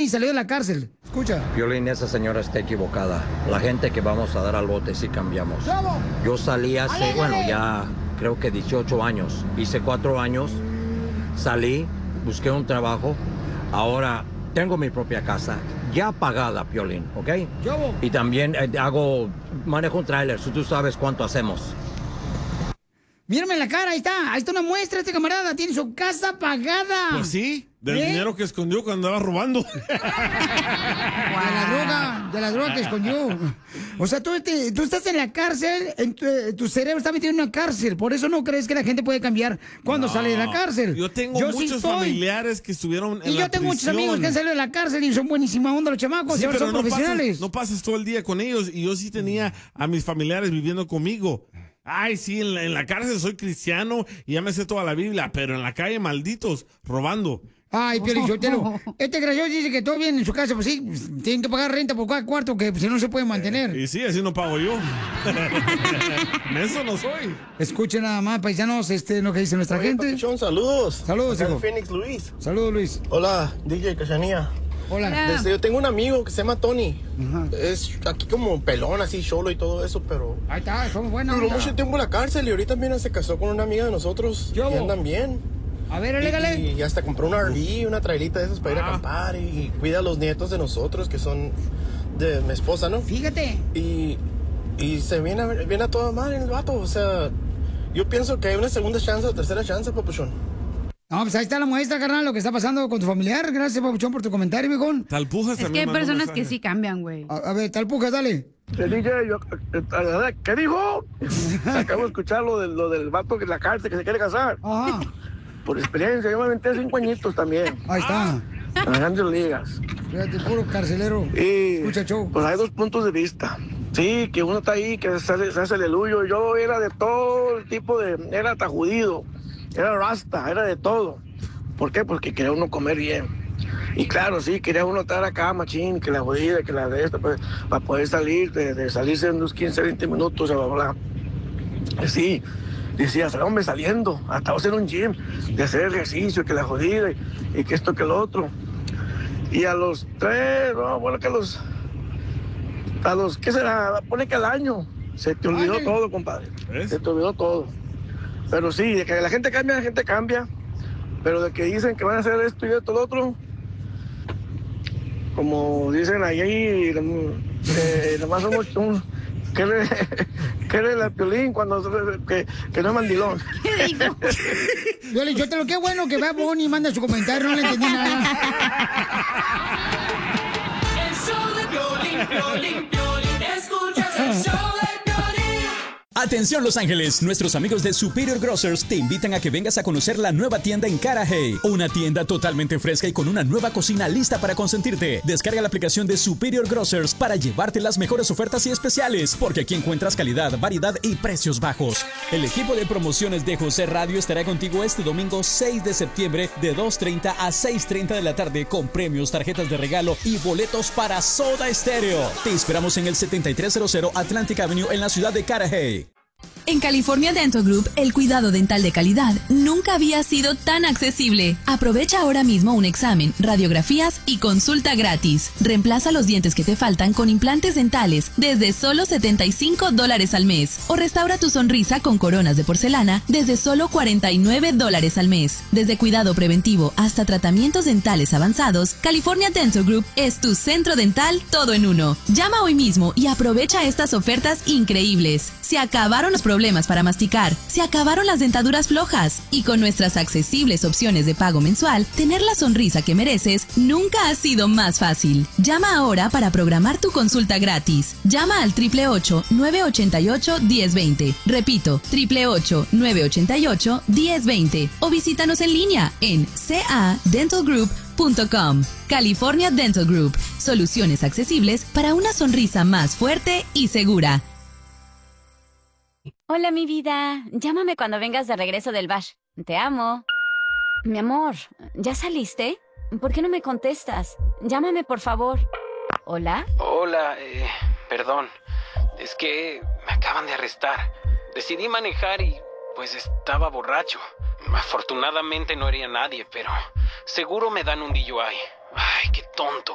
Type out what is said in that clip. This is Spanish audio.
y salió de la cárcel. Escucha. Piolín, esa señora está equivocada. La gente que vamos a dar al bote sí cambiamos. Yo salí hace, ya creo que 18 años. Hice 4 años, salí, busqué un trabajo. Ahora tengo mi propia casa, ya pagada, Piolín, ¿ok? Y también manejo un tráiler, si tú sabes cuánto hacemos. Mírame la cara, ahí está una muestra, este camarada tiene su casa pagada. Pues sí, del dinero que escondió cuando andaba robando. De la droga que escondió. O sea, tú estás en la cárcel, tu cerebro está metido en una cárcel, por eso no crees que la gente puede cambiar cuando sale de la cárcel. Yo tengo muchos familiares que estuvieron en y yo tengo muchos amigos que han salido de la cárcel y son buenísima onda los chamacos, sí, y ahora son profesionales. No pasas todo el día con ellos, y yo sí tenía a mis familiares viviendo conmigo. Ay, sí, en la cárcel soy cristiano y ya me sé toda la Biblia, pero en la calle, malditos, robando. Ay, Piolichotelo, este gracioso dice que todo bien en su casa, pues sí, tienen que pagar renta por cada cuarto, que si no se puede mantener. Y sí, así no pago yo. Eso no soy. Escuchen nada más, paisanos, lo que dice nuestra gente. Papuchón, saludos. Saludos, hijo. Phoenix, Luis. Saludos, Luis. Hola, DJ Cachanía. Hola. Yo tengo un amigo que se llama Tony. Es aquí como pelón, así, cholo y todo eso, pero... Ahí está, somos buenos. Duró mucho tiempo en la cárcel y ahorita mira, se casó con una amiga de nosotros. Y andan bien. A ver, elégale. Y hasta compró una RV, una trailita de esas para ir a acampar y cuida a los nietos de nosotros, que son de mi esposa, ¿no? Fíjate. Y se viene a toda madre el vato, o sea... Yo pienso que hay una segunda chance o tercera chance, papuchón. No, pues ahí está la muestra, carnal, lo que está pasando con tu familiar. Gracias, Papuchón, por tu comentario, viejón. Talpujas es que hay personas que sí cambian, güey. A ver, Talpujas, dale. El DJ, ¿qué dijo? Acabo de escuchar lo del vato en la cárcel que se quiere casar. Ajá. Por experiencia, yo me aventé 5 añitos también. Ahí está. En las grandes ligas. Fíjate, puro carcelero. Y escucha show. Pues hay 2 puntos de vista. Sí, que uno está ahí, que se hace aleluyo. Yo era de todo el tipo era hasta judío. Era rasta, era de todo. ¿Por qué? Porque quería uno comer bien. Y claro, sí, quería uno estar acá, machín, que la jodida, que la de esta, pues, para poder salir, de salirse en unos 15, 20 minutos, bla, bla, bla. Sí, decía, hombre, saliendo, hasta hacer un gym, de hacer ejercicio, que la jodida, y que esto, que lo otro. Y a los 3, no, bueno, que a los, ¿qué será? Pone que al año, se te olvidó todo, compadre. Se te olvidó todo. Pero sí, de que la gente cambia, pero de que dicen que van a hacer esto y esto, lo otro, como dicen ahí, nomás somos que eres la Piolín cuando que no es mandilón. ¿Qué dijo? Yo le digo, qué bueno que vea Bonnie y manda su comentario, no le entendí nada. El show de Piolín, escuchas el show de Atención Los Ángeles, nuestros amigos de Superior Grocers te invitan a que vengas a conocer la nueva tienda en Carajay. Una tienda totalmente fresca y con una nueva cocina lista para consentirte. Descarga la aplicación de Superior Grocers para llevarte las mejores ofertas y especiales, porque aquí encuentras calidad, variedad y precios bajos. El equipo de promociones de José Radio estará contigo este domingo 6 de septiembre de 2:30 a 6:30 de la tarde con premios, tarjetas de regalo y boletos para Soda Stereo. Te esperamos en el 7300 Atlantic Avenue en la ciudad de Carajay. En California Dental Group, el cuidado dental de calidad nunca había sido tan accesible. Aprovecha ahora mismo un examen, radiografías y consulta gratis. Reemplaza los dientes que te faltan con implantes dentales desde solo $75 al mes. O restaura tu sonrisa con coronas de porcelana desde solo $49 al mes. Desde cuidado preventivo hasta tratamientos dentales avanzados, California Dental Group es tu centro dental todo en uno. Llama hoy mismo y aprovecha estas ofertas increíbles. Se acabaron los problemas para masticar, se acabaron las dentaduras flojas y con nuestras accesibles opciones de pago mensual, tener la sonrisa que mereces nunca ha sido más fácil. Llama ahora para programar tu consulta gratis. Llama al 888-988-1020. Repito, 888-988-1020 o visítanos en línea en cadentalgroup.com. California Dental Group, soluciones accesibles para una sonrisa más fuerte y segura. Hola, mi vida. Llámame cuando vengas de regreso del bash. Te amo. Mi amor, ¿ya saliste? ¿Por qué no me contestas? Llámame, por favor. ¿Hola? Hola, perdón. Es que me acaban de arrestar. Decidí manejar y, pues, estaba borracho. Afortunadamente no hería a nadie, pero seguro me dan un DUI. Ay, qué tonto.